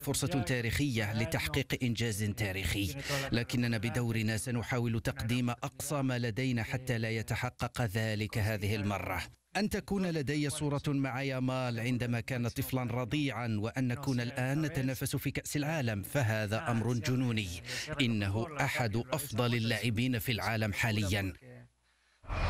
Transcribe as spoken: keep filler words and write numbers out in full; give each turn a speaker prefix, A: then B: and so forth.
A: فرصة تاريخية لتحقيق إنجاز تاريخي، لكننا بدورنا سنحاول تقديم أقصى ما لدينا حتى لا يتحقق ذلك هذه المرة. أن تكون لدي صورة مع يامال عندما كان طفلا رضيعا، وأن نكون الآن نتنافس في كأس العالم، فهذا أمر جنوني. إنه أحد أفضل اللاعبين في العالم حاليا.